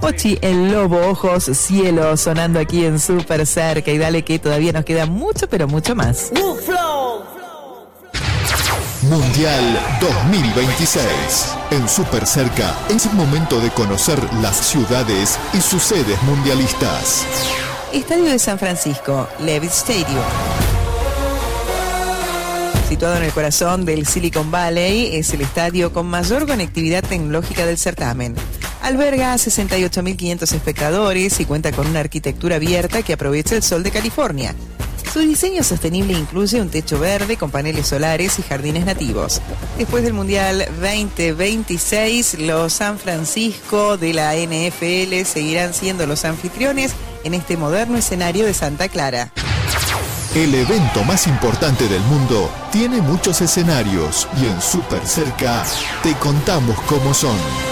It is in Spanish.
Pochi, el lobo, ojos, cielo, sonando aquí en Súper Cerca. Y dale que todavía nos queda mucho, pero mucho más. Mundial 2026. En Súper Cerca es el momento de conocer las ciudades y sus sedes mundialistas. Estadio de San Francisco, Levitt Stadium. Situado en el corazón del Silicon Valley, es el estadio con mayor conectividad tecnológica del certamen. Alberga a 68.500 espectadores y cuenta con una arquitectura abierta que aprovecha el sol de California. Su diseño sostenible incluye un techo verde con paneles solares y jardines nativos. Después del Mundial 2026, los San Francisco de la NFL seguirán siendo los anfitriones en este moderno escenario de Santa Clara. El evento más importante del mundo tiene muchos escenarios y en Súper Cerca te contamos cómo son.